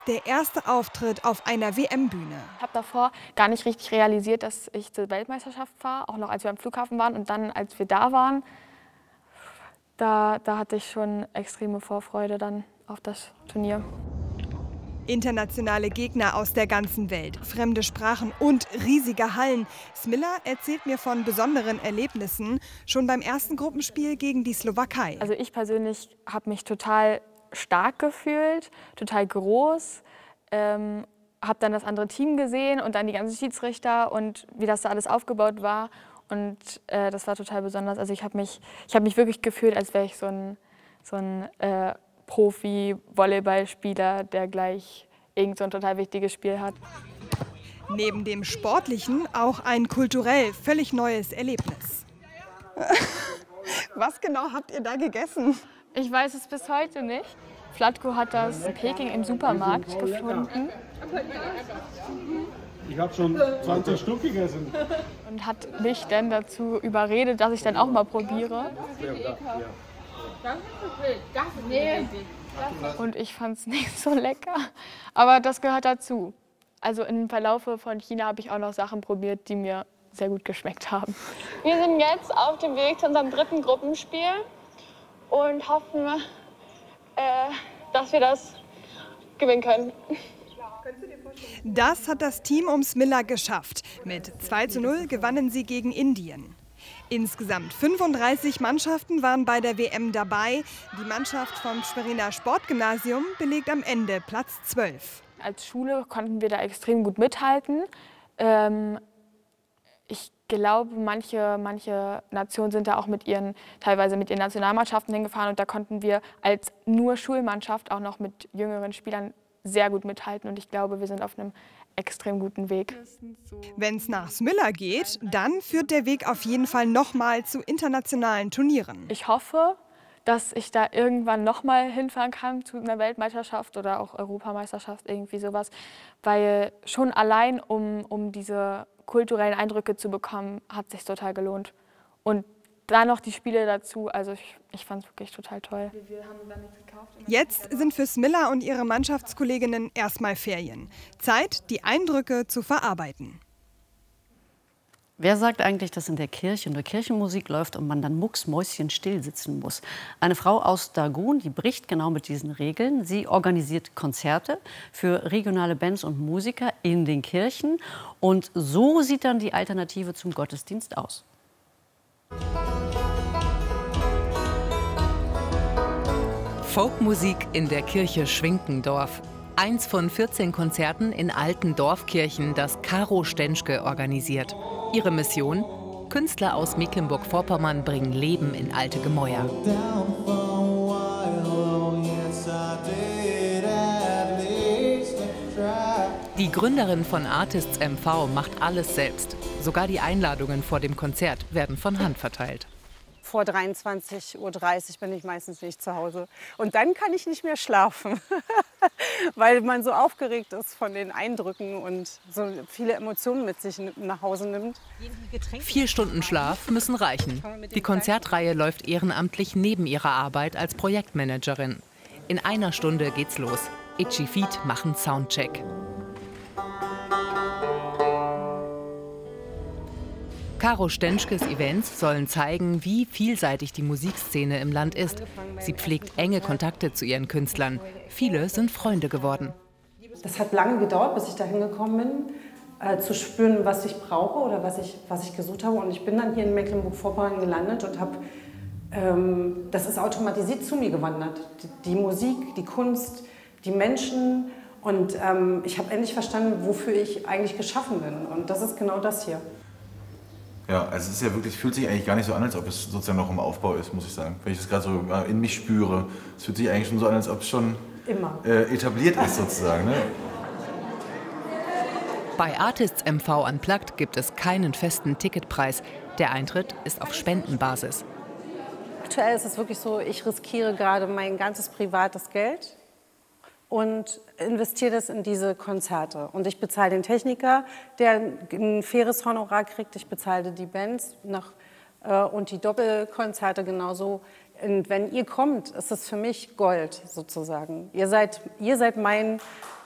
Der erste Auftritt auf einer WM-Bühne. Ich habe davor gar nicht richtig realisiert, dass ich zur Weltmeisterschaft fahre, auch noch als wir am Flughafen waren. Und dann, als wir da waren, da hatte ich schon extreme Vorfreude dann auf das Turnier. Internationale Gegner aus der ganzen Welt, fremde Sprachen und riesige Hallen. Smilla erzählt mir von besonderen Erlebnissen, schon beim ersten Gruppenspiel gegen die Slowakei. Also ich persönlich habe mich total stark gefühlt, total groß. Habe dann das andere Team gesehen und dann die ganzen Schiedsrichter und wie das da alles aufgebaut war. Und das war total besonders. Also ich hab mich wirklich gefühlt, als wäre ich so ein Profi-Volleyballspieler, der gleich irgend so ein total wichtiges Spiel hat. Neben dem Sportlichen auch ein kulturell völlig neues Erlebnis. Was genau habt ihr da gegessen? Ich weiß es bis heute nicht. Vlatko hat das in Peking im Supermarkt gefunden. Ich habe schon 20 Stück gegessen. Und hat mich dann dazu überredet, dass ich dann auch mal probiere. Und ich fand es nicht so lecker. Aber das gehört dazu. Also im Verlaufe von China habe ich auch noch Sachen probiert, die mir sehr gut geschmeckt haben. Wir sind jetzt auf dem Weg zu unserem dritten Gruppenspiel und hoffen, dass wir das gewinnen können. Das hat das Team um Smilla geschafft. Mit 2:0 gewannen sie gegen Indien. Insgesamt 35 Mannschaften waren bei der WM dabei. Die Mannschaft vom Schweriner Sportgymnasium belegt am Ende Platz 12. Als Schule konnten wir da extrem gut mithalten. Ich glaube, manche Nationen sind da auch teilweise mit ihren Nationalmannschaften hingefahren und da konnten wir als nur Schulmannschaft auch noch mit jüngeren Spielern sehr gut mithalten und ich glaube, wir sind auf einem extrem guten Weg. Wenn es nach Smilla geht, dann führt der Weg auf jeden Fall nochmal zu internationalen Turnieren. Ich hoffe, dass ich da irgendwann nochmal hinfahren kann zu einer Weltmeisterschaft oder auch Europameisterschaft, irgendwie sowas, weil schon allein, um diese kulturellen Eindrücke zu bekommen, hat es sich total gelohnt. Und dann noch die Spiele dazu, also ich fand es wirklich total toll. Jetzt sind für Smilla und ihre Mannschaftskolleginnen erstmal Ferien. Zeit, die Eindrücke zu verarbeiten. Wer sagt eigentlich, dass in der Kirche eine Kirchenmusik läuft und man dann mucksmäuschenstill sitzen muss? Eine Frau aus Dagun, die bricht genau mit diesen Regeln. Sie organisiert Konzerte für regionale Bands und Musiker in den Kirchen. Und so sieht dann die Alternative zum Gottesdienst aus. Folkmusik in der Kirche Schwinkendorf. Eins von 14 Konzerten in alten Dorfkirchen, das Caro Stenschke organisiert. Ihre Mission? Künstler aus Mecklenburg-Vorpommern bringen Leben in alte Gemäuer. Die Gründerin von Artists MV macht alles selbst. Sogar die Einladungen vor dem Konzert werden von Hand verteilt. Vor 23:30 Uhr bin ich meistens nicht zu Hause. Und dann kann ich nicht mehr schlafen, weil man so aufgeregt ist von den Eindrücken und so viele Emotionen mit sich nach Hause nimmt. 4 Stunden Schlaf müssen reichen. Die Konzertreihe läuft ehrenamtlich neben ihrer Arbeit als Projektmanagerin. In einer Stunde geht's los. Itchy Feet machen Soundcheck. Caro Stenschkes Events sollen zeigen, wie vielseitig die Musikszene im Land ist. Sie pflegt enge Kontakte zu ihren Künstlern. Viele sind Freunde geworden. Das hat lange gedauert, bis ich dahin gekommen bin, zu spüren, was ich brauche oder was ich gesucht habe. Und ich bin dann hier in Mecklenburg-Vorpommern gelandet und habe, das ist automatisiert zu mir gewandert. Die Musik, die Kunst, die Menschen. Und ich habe endlich verstanden, wofür ich eigentlich geschaffen bin. Und das ist genau das hier. Ja, also es ist ja wirklich, fühlt sich eigentlich gar nicht so an, als ob es sozusagen noch im Aufbau ist, muss ich sagen. Wenn ich das gerade so in mich spüre, es fühlt sich eigentlich schon so an, als ob es schon etabliert ist sozusagen. Ne? Bei Artists MV Unplugged gibt es keinen festen Ticketpreis. Der Eintritt ist auf Spendenbasis. Aktuell ist es wirklich so, ich riskiere gerade mein ganzes privates Geld und investiere das in diese Konzerte. Und ich bezahle den Techniker, der ein faires Honorar kriegt. Ich bezahle die Bands und die Doppelkonzerte genauso. Und wenn ihr kommt, ist es für mich Gold sozusagen. Ihr seid mein